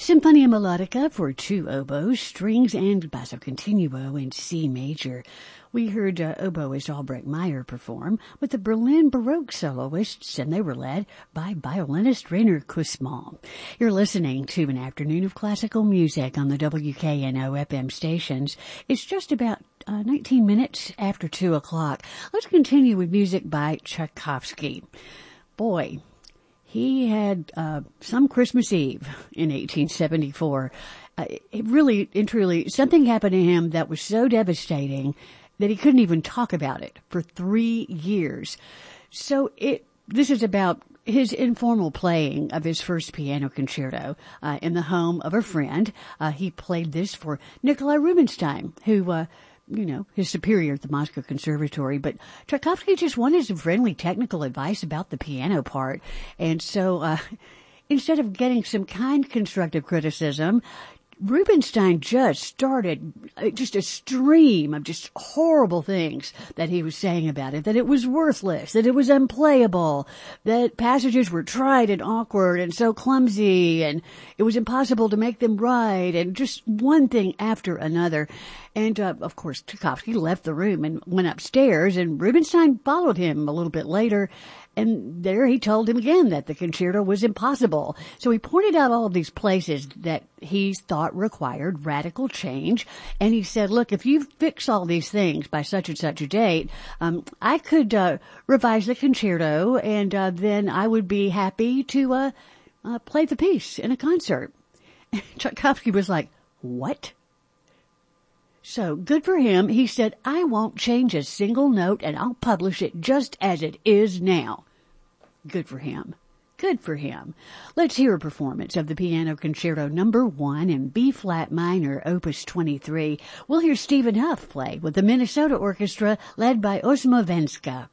Symphonia Melodica for two oboes, strings, and basso continuo in C major. We heard oboist Albrecht Meyer perform with the Berlin Baroque soloists, and they were led by violinist Rainer Kussmaul. You're listening to an afternoon of classical music on the WKNO FM stations. It's just about 19 minutes after 2 o'clock. Let's continue with music by Tchaikovsky. Boy, he had some Christmas Eve in 1874. It really and truly, something happened to him that was so devastating that he couldn't even talk about it for 3 years. So this is about his informal playing of his first piano concerto in the home of a friend. He played this for Nikolai Rubinstein, who his superior at the Moscow Conservatory. But Tchaikovsky just wanted some friendly technical advice about the piano part. And so instead of getting some kind constructive criticism, Rubinstein just started just a stream of just horrible things that he was saying about it, that it was worthless, that it was unplayable, that passages were trite and awkward and so clumsy, and it was impossible to make them right, and just one thing after another. And, of course, Tchaikovsky left the room and went upstairs, and Rubinstein followed him a little bit later. And there he told him again that the concerto was impossible. So he pointed out all of these places that he thought required radical change. And he said, look, if you fix all these things by such and such a date, I could revise the concerto, and then I would be happy to play the piece in a concert. Tchaikovsky was like, what? So, good for him. He said, I won't change a single note, and I'll publish it just as it is now. Good for him. Good for him. Let's hear a performance of the Piano Concerto No. 1 in B-flat minor, Opus 23. We'll hear Stephen Huff play with the Minnesota Orchestra led by Osmo Venska.